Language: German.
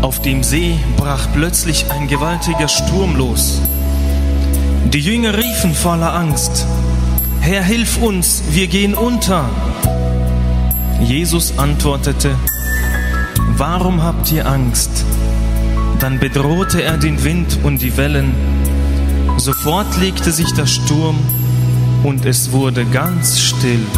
Auf dem See brach plötzlich ein gewaltiger Sturm los. Die Jünger riefen voller Angst: Herr, hilf uns, wir gehen unter. Jesus antwortete: Warum habt ihr Angst? Dann bedrohte er den Wind und die Wellen. Sofort legte sich der Sturm und es wurde ganz still.